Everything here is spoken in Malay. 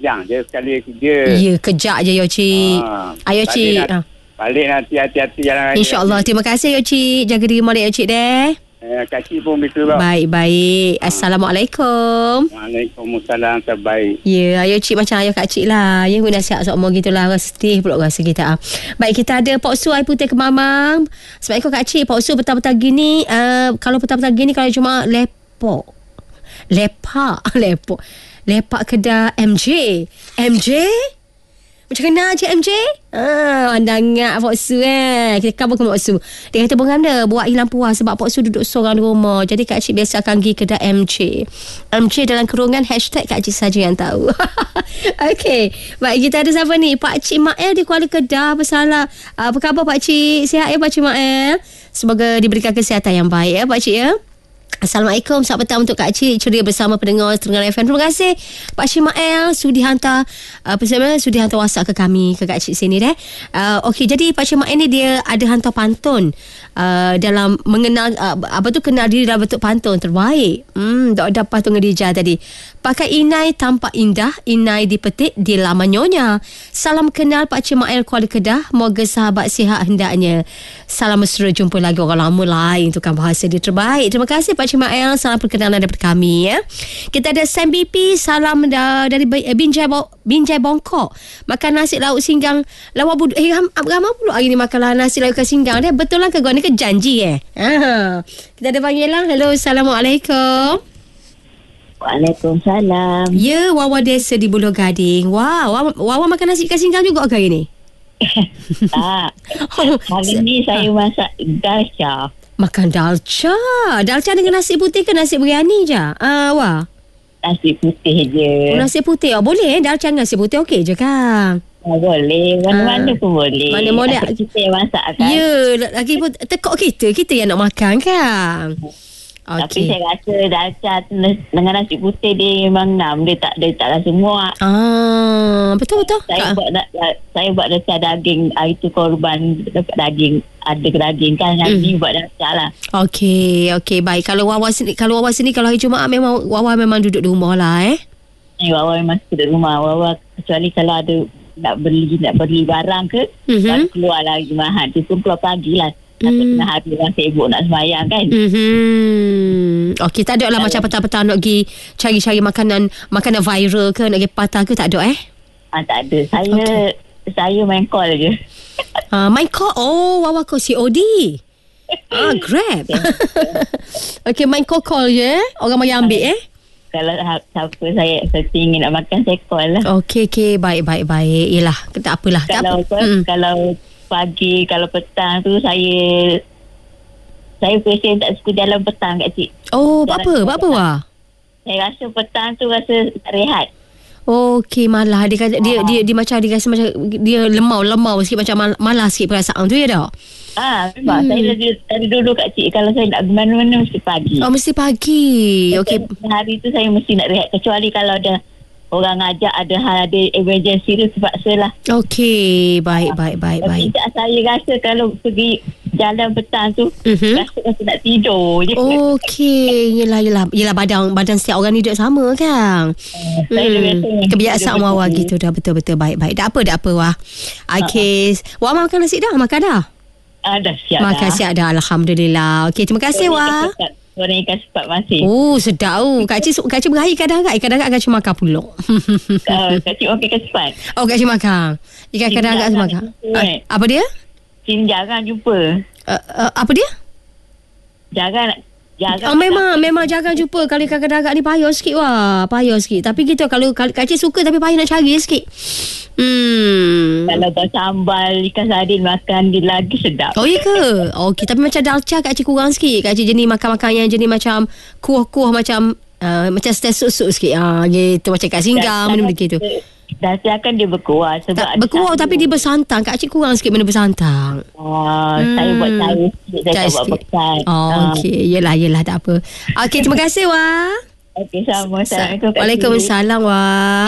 panjang je sekali dia. Ya, kejap je yo cik. Ayo cik. Balik nanti hati-hati jalan raya. InsyaAllah. Terima kasih yo cik. Jaga diri balik yo cik deh. Kacik pun betul. Baik. Assalamualaikum. Waalaikumsalam. Terbaik. Ya, ayo cik macam ayah kak cik lah. Ya, guna siap semua gitulah. Sedih pula rasa kita. Baik, kita ada Pak Su air putih Kemamang. Assalamualaikum kak cik. Pak Su petang-petang gini, kalau petang-petang gini kalau cuma lepak kedai MJ. Macam kenal Cik MJ? Anda ingat Pak Su kita cover ke Pak Su. Dia kata bagaimana buat hilang puas sebab Pak Su duduk seorang di rumah. Jadi Kak Cik biasa akan pergi kedai MJ dalam kurungan hashtag Kak Cik saja yang tahu. Okey. Baik, kita ada siapa ni? Pak Cik Mael di Kuala Kedah bersalah. Apa khabar Pak Cik? Sihat ya Pak Cik Mael? Semoga diberikan kesihatan yang baik ya Pak Cik ya. Assalamualaikum, selamat petang untuk Kak Cik. Ceria bersama pendengar Terengganu FM. Terima kasih Pak Syimael sudi hantar sudi hantar WhatsApp ke kami, ke Kak Cik sini deh. Okey, jadi Pak Syimael ni dia ada hantar pantun dalam mengenal kenal diri dalam bentuk pantun terbaik. Dapat tu ngedija tadi. Pakai inai tampak indah, inai dipetik di laman nyonya. Salam kenal Pak Syimael Kuala Kedah. Moga sahabat sihat hendaknya. Salam mesra, jumpa lagi orang lama lain. Itu kan bahasa dia terbaik. Terima kasih Pak Cik Mael, salam perkenalan daripada kami ya. Kita ada Sam BP, salam dari Binjai Bongkok. Makan nasi lauk singgang lawa budu. Ramai pula hari ni makan nasi lauk ikan singgang dia. Betul lah ke gua ni ke janji Kita ada panggilan. Hello, Assalamualaikum. Waalaikumsalam. Ya, Wawa Desa di Buloh Gading. Wow, Wawa makan nasi ikan singgang juga ke hari ni? Tak. Hari ni saya masak dalca. Makan dalca dengan nasi putih ke nasi biryani je? Wah. Nasi putih je. Nasi putih. Boleh dalca dengan nasi putih okey je kan? Boleh. Mana-mana pun boleh. Mana-mana. Kita yang masak kan? Ya. Lagi pun tekok kita yang nak makan kan? Okay. Tapi saya rasa dalca dengan nasi putih dia memang ngam. Dia tak rasa muak. Betul-betul. Saya buat dalca daging. Itu korban dapat daging. Ada daging kan. Nanti buat dalca lah. Okey. Baik. Kalau Wawa sini kalau hari Jumaat memang Wawa memang duduk di rumah lah Wawa memang duduk di rumah. Wawa kecuali kalau ada nak beli barang ke. Baru keluar lah Jumaat. Dia pun keluar pagi lah. Tengah hari orang sibuk nak sembahyang kan. Okey, tak ada lah macam petang-petang nak pergi cari-cari makanan viral ke, nak pergi patah ke, tak ada tak ada. Saya main call je. Main call. Wawa call COD. Grab. Okey, main call je. Orang mari ambil Kalau siapa saya ingin nak makan, saya call lah. Okey, baik. Yelah, tak apalah. Kalau pagi, kalau petang tu saya present tak suka jalan petang Kak Cik. Apa Wah? Saya rasa petang tu rasa tak rehat. Okey, malah dia macam dia rasa macam dia lemau sikit, macam malas sikit perasaan tu ya tak? Memang saya dari dulu Kak Cik, kalau saya nak ke mana-mana mesti pagi. Mesti pagi. Okey. Hari tu saya mesti nak rehat, kecuali kalau ada orang ngajak, ada emergency tu terpaksa lah. Okey, baik. Saya rasa kalau pergi jalan petang tu rasa nak tidur je. Okey, yelah badan setiap orang ni duduk sama kan. Kebiasaan Wawa gitu dah. Betul baik. Tak apa Wah. Okey, Wawa makan nasi dah? Makan dah? Dah siap. Makan siap dah, alhamdulillah. Okey, terima kasih Wah. Orang ikan sepat masih. Sedap. Kak Cik berakhir kadang-kadang Kak Cik makan pula. Kak Cik makan ikan sepat. Kak Cik makan ikan kadang-kadang makan. Apa dia? Jarang jumpa. Apa dia? Jarang. Memang jarang jumpa. Kalau ikan kadang-kadang ni payah sikit Wah. Tapi gitu kalau Kak Cik suka tapi payah nak cari sikit. Kalau buat sambal ikan sardin makan dia lagi sedap. Ya ke? Okey, tapi macam dalca Kak Cik kurang sikit. Kak Cik jenis makan-makan yang jenis macam kuah-kuah macam stel sup sikit. Gitu macam kat singgang benda begitu. Dalca kan dia berkuah sebab berkuah tapi dia bersantang. Kak Cik kurang sikit benda bersantang. Saya buat cair sikit. Saya tak buat pekat. Okey, yelah tak apa. Okey, terima kasih Wah. Okey, sama. Assalamualaikum. Waalaikumsalam Wah.